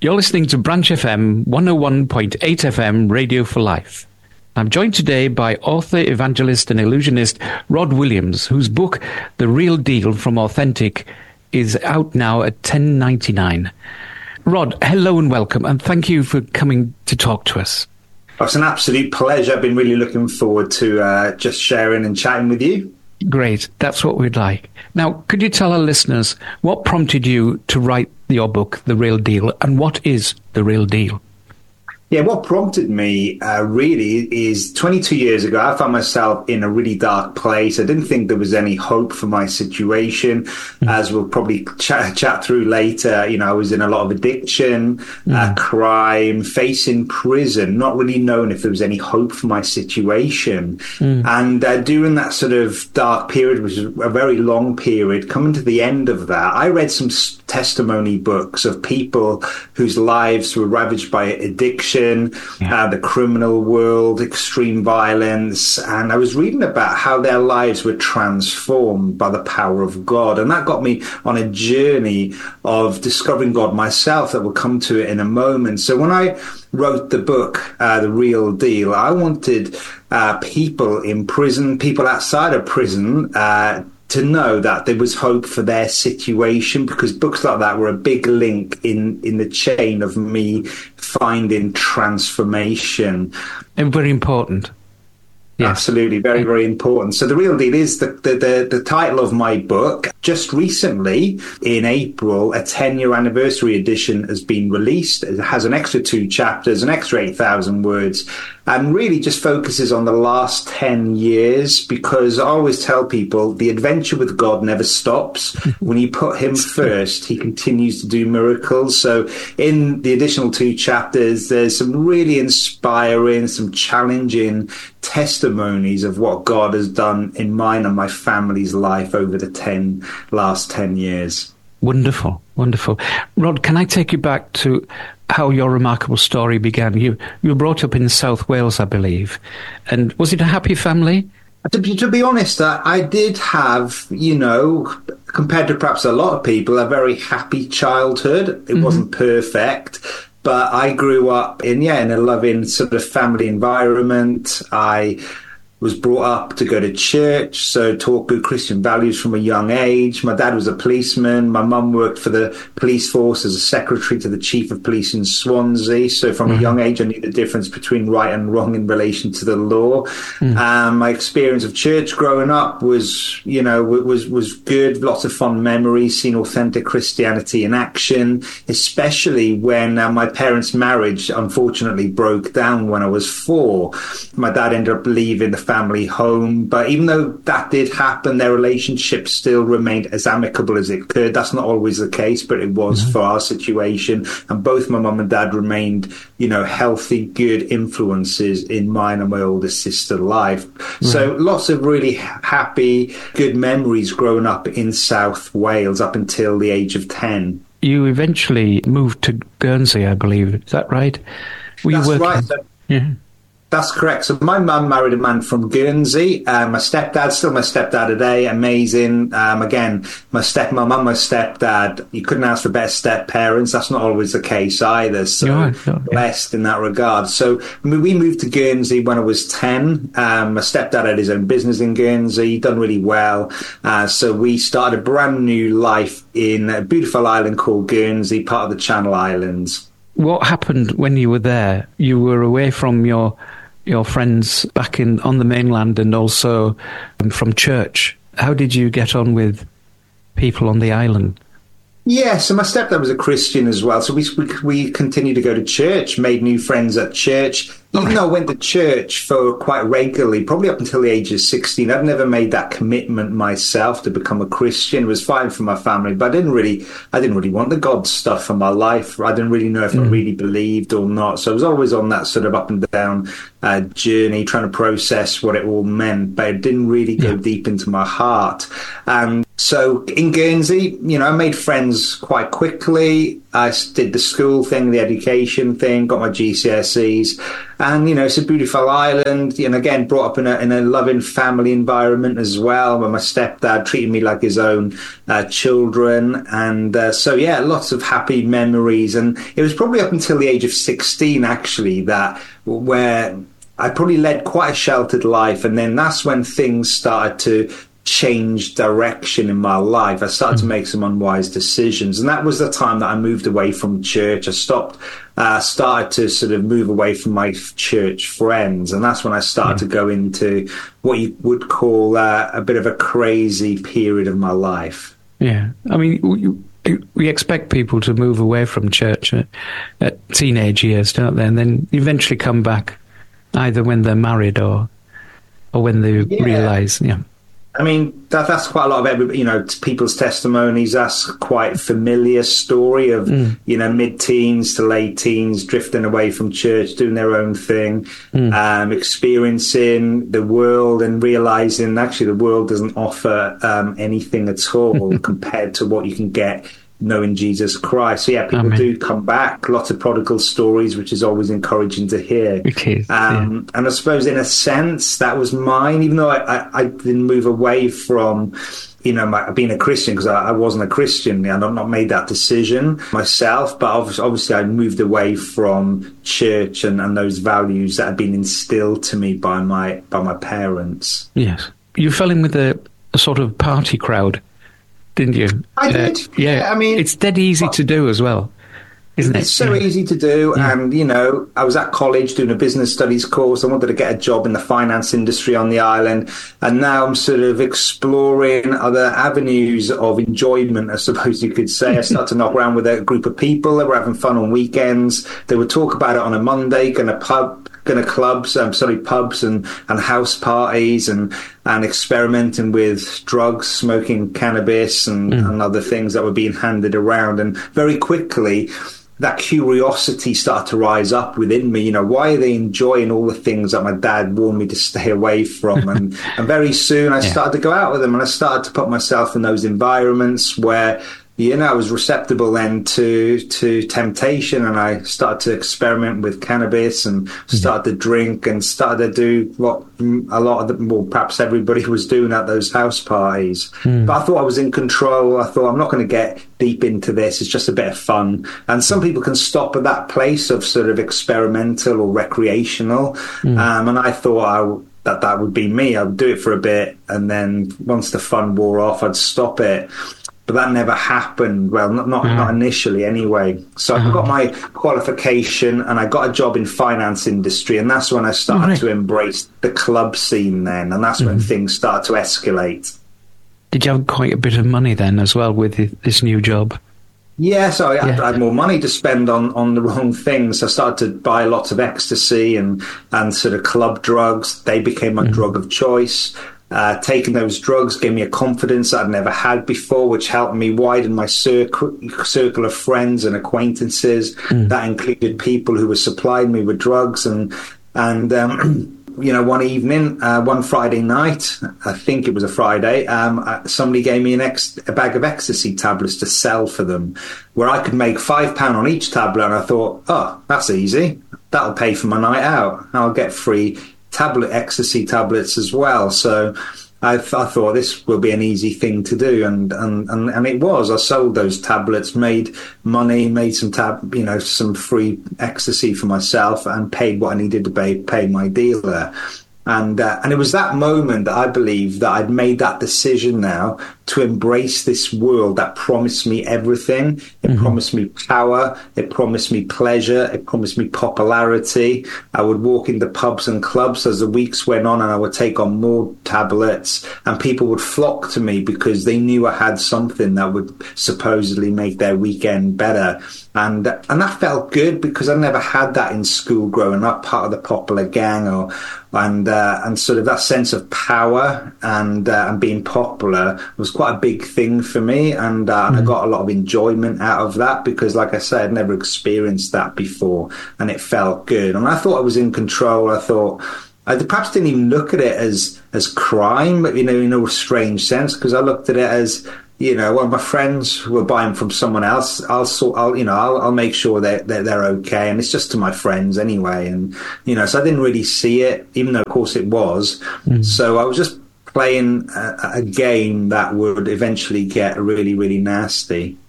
You're listening to Branch FM 101.8 FM Radio for Life. I'm joined today by author, evangelist and illusionist Rod Williams, whose book, The Real Deal from Authentic, is out now at $10.99. Rod, hello and welcome, and thank you for coming to talk to us. It's an absolute pleasure. I've been really looking forward to just sharing and chatting with you. Great. That's what we'd like. Now, could you tell our listeners what prompted you to write your book, The Real Deal, and what is The Real Deal? Yeah, what prompted me really is 22 years ago, I found myself in a really dark place. I didn't think there was any hope for my situation. As we'll probably chat through later, you know, I was in a lot of addiction, crime, facing prison, not really knowing if there was any hope for my situation. And during that sort of dark period, which was a very long period, coming to the end of that, I read some testimony books of people whose lives were ravaged by addiction, the criminal world, extreme violence. And I was reading about how their lives were transformed by the power of God. And that got me on a journey of discovering God myself that we'll come to it in a moment. So when I wrote the book, The Real Deal, I wanted people in prison, people outside of prison, to know that there was hope for their situation, because books like that were a big link in the chain of me finding transformation. And very important. Yes. Absolutely, very, very important. So The Real Deal is the title of my book. Just recently, in April, a 10-year anniversary edition has been released. It has an extra 2 chapters, an extra 8,000 words, and really just focuses on the last 10 years, because I always tell people the adventure with God never stops. When you put him first, he continues to do miracles. So in the additional 2 chapters, there's some really inspiring, some challenging testimonies of what God has done in mine and my family's life over the last 10 years. Wonderful, wonderful. Rod, can I take you back to how your remarkable story began? You were brought up in South Wales, I believe. And was it a happy family? To be honest, I did have, you know, compared to perhaps a lot of people, a very happy childhood. It wasn't perfect, but I grew up in a loving sort of family environment. I was brought up to go to church, so taught good Christian values from a young age. My dad was a policeman. My mum worked for the police force as a secretary to the chief of police in Swansea. So from a young age, I knew the difference between right and wrong in relation to the law. My experience of church growing up was, you know, was good. Lots of fond memories, seeing authentic Christianity in action, especially when my parents' marriage unfortunately broke down when I was 4. My dad ended up leaving the family home, but even though that did happen, their relationship still remained as amicable as it could. That's not always the case, but it was for our situation. And both my mum and dad remained, you know, healthy, good influences in mine and my older sister's life. So lots of really happy, good memories growing up in South Wales up until the age of 10. You eventually moved to Guernsey, I believe. Is that right? That's right. That's correct. So my mum married a man from Guernsey. My stepdad, still my stepdad today, amazing. Again, my stepmom and my stepdad, you couldn't ask for better step-parents. That's not always the case either. So blessed in that regard. So we moved to Guernsey when I was 10. My stepdad had his own business in Guernsey, done really well. So we started a brand new life in a beautiful island called Guernsey, part of the Channel Islands. What happened when you were there? You were away from your friends back on the mainland and also from church. How did you get on with people on the island? Yeah, so my stepdad was a Christian as well. So we continued to go to church, made new friends at church. Even though I went to church for quite regularly, probably up until the age of 16, I'd never made that commitment myself to become a Christian. It was fine for my family, but I didn't really want the God stuff for my life. I didn't really know if I really believed or not. So I was always on that sort of up and down journey, trying to process what it all meant, but it didn't really go deep into my heart. So in Guernsey, I made friends quite quickly. I did the school thing, the education thing, got my GCSEs, and it's a beautiful island. And again, brought up in a loving family environment as well, where my stepdad treated me like his own children, and so yeah, lots of happy memories. And it was probably up until the age of 16, actually, where I probably led quite a sheltered life, and then that's when things started to change direction in my life. I started to make some unwise decisions, and that was the time that I moved away from church. I started to sort of move away from my church friends, and that's when I started to go into what you would call a bit of a crazy period of my life. Yeah, I mean, we expect people to move away from church at teenage years, don't they? And then eventually come back, either when they're married or when they realise, I mean, that's quite a lot of people's testimonies. That's quite a familiar story of, mid-teens to late teens, drifting away from church, doing their own thing, experiencing the world and realizing actually the world doesn't offer anything at all compared to what you can get knowing Jesus Christ. So yeah, people do come back. Lots of prodigal stories, which is always encouraging to hear. Okay. And I suppose in a sense that was mine, even though I didn't move away from being a Christian, because I wasn't a Christian. I've not made that decision myself, but obviously I moved away from church and those values that had been instilled to me by my parents. Yes. You fell in with a sort of party crowd, didn't you? I did. Yeah. I mean, it's dead easy to do as well, isn't it? It's so easy to do. Yeah. And, I was at college doing a business studies course. I wanted to get a job in the finance industry on the island. And now I'm sort of exploring other avenues of enjoyment, I suppose you could say. I started to knock around with a group of people that were having fun on weekends. They would talk about it on a Monday, going to pubs and house parties and experimenting with drugs, smoking cannabis and other things that were being handed around. And very quickly, that curiosity started to rise up within me. Why are they enjoying all the things that my dad warned me to stay away from? And very soon I started to go out with them, and I started to put myself in those environments where I was receptible then to temptation, and I started to experiment with cannabis and started to drink and started to do what a lot of them, well, perhaps everybody was doing at those house parties. But I thought I was in control. I thought, I'm not going to get deep into this. It's just a bit of fun. And some people can stop at that place of sort of experimental or recreational. And I thought that would be me. I'd do it for a bit, and then once the fun wore off, I'd stop it. But that never happened. Well, not initially anyway. So I got my qualification and I got a job in finance industry, and that's when I started to embrace the club scene then, and that's when things started to escalate. Did you have quite a bit of money then as well with this new job? Yeah, so I had more money to spend on the wrong things. I started to buy lots of ecstasy and sort of club drugs. They became my drug of choice. Taking those drugs gave me a confidence that I'd never had before, which helped me widen my circle of friends and acquaintances. That included people who were supplying me with drugs. And one evening, one Friday night, I think it was a Friday, somebody gave me a bag of ecstasy tablets to sell for them, where I could make £5 on each tablet. And I thought, oh, that's easy. That'll pay for my night out. I'll get free ecstasy tablets as well. So I thought this will be an easy thing to do, and it was. I sold those tablets, made money, made some free ecstasy for myself, and paid what I needed to pay my dealer. And it was that moment that I believe that I'd made that decision now to embrace this world that promised me everything. It promised me power. It promised me pleasure. It promised me popularity. I would walk into pubs and clubs as the weeks went on, and I would take on more tablets, and people would flock to me because they knew I had something that would supposedly make their weekend better. And that felt good because I never had that in school growing up, part of the popular gang and sort of that sense of power and being popular was quite a big thing for me, and I got a lot of enjoyment out of that because, like I said, I'd never experienced that before, and it felt good, and I thought I was in control. I thought, I perhaps didn't even look at it as crime, but, in a strange sense, because I looked at it as, well, my friends were buying from someone else. I'll make sure that they're okay. And it's just to my friends anyway. And, so I didn't really see it, even though, of course, it was. So I was just playing a game that would eventually get really, really nasty.